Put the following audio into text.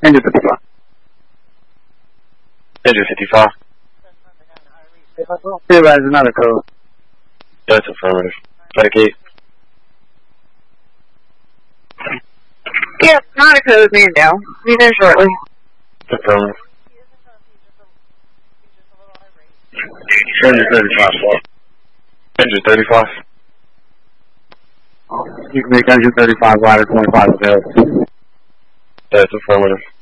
Engine 55. Engine 55. Everybody's another code. That's affirmative. Predicate. Yep, not a code, man down. Be there shortly. Affirmative. Engine 35. Engine 35. You can make engine 35 rider 25 available. That's affirmative.